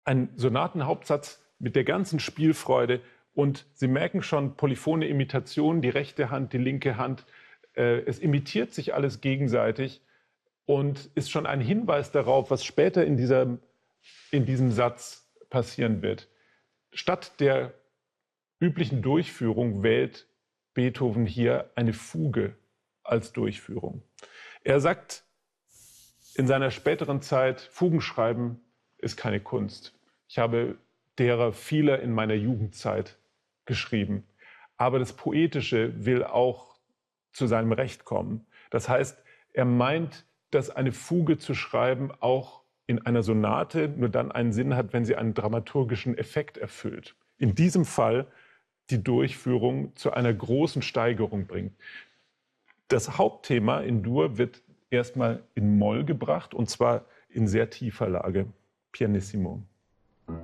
ein Sonatenhauptsatz mit der ganzen Spielfreude. Und Sie merken schon, polyphone Imitation, die rechte Hand, die linke Hand. Es imitiert sich alles gegenseitig und ist schon ein Hinweis darauf, was später in diesem Satz passieren wird. Statt der üblichen Durchführung wählt Beethoven hier eine Fuge als Durchführung. Er sagt in seiner späteren Zeit, Fugenschreiben ist keine Kunst. Ich habe derer viele in meiner Jugendzeit geschrieben. Aber das Poetische will auch zu seinem Recht kommen. Das heißt, er meint, dass eine Fuge zu schreiben auch in einer Sonate nur dann einen Sinn hat, wenn sie einen dramaturgischen Effekt erfüllt. In diesem Fall die Durchführung zu einer großen Steigerung bringt. Das Hauptthema in Dur wird erstmal in Moll gebracht, und zwar in sehr tiefer Lage, pianissimo.